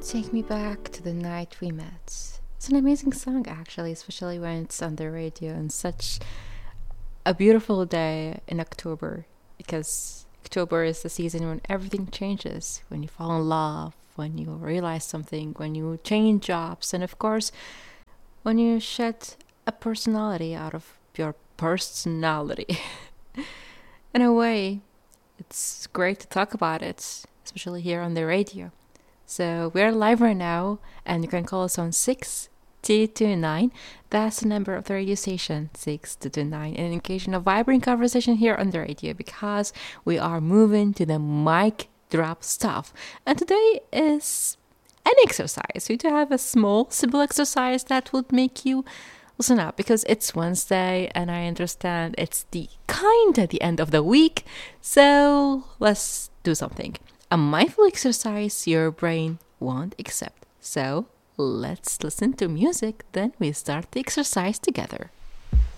Take Me Back to the Night We Met. It's an amazing song, actually, especially when it's on the radio on such a beautiful day in October, because October is the season when everything changes, when you fall in love, when you realize something, when you change jobs, and of course, when you shed a personality out of your personality. In a way, it's great to talk about it, especially here on the radio. So we're live right now, and you can call us on 6229. That's the number of the radio station, 6229. And in occasion of vibrant conversation here on the radio, because we are moving to the mic drop stuff. And today is an exercise. We do have a small, simple exercise that would make you listen up, because it's Wednesday, and I understand it's the kind at the end of the week. So let's do something. A mindful exercise your brain won't accept. So let's listen to music, then we start the exercise together.